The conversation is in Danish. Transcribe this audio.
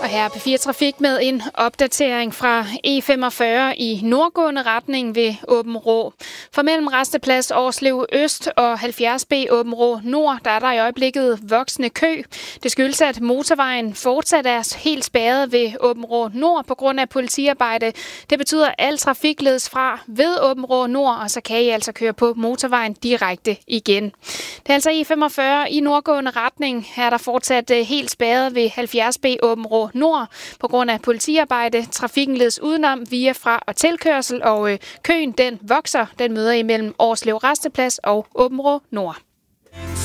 Og her er P4 Trafik med en opdatering fra E45 i nordgående retning ved Aabenraa. For mellem Rasteplads Årslev Øst og 70B Aabenraa Nord, der er der i øjeblikket voksende kø. Det skyldes, at motorvejen fortsat er helt spærret ved Aabenraa Nord på grund af politiarbejde. Det betyder, at al trafik ledes fra ved Aabenraa Nord, og så kan I altså køre på motorvejen direkte igen. Det er altså E45 i nordgående retning. Her er der fortsat helt spærret ved 70B Aabenraa Nord på grund af politiarbejde. Trafikken ledes udenom via fra- og tilkørsel, og køen den vokser. Den møder imellem Årslev Rasteplads og Aabenraa Nord.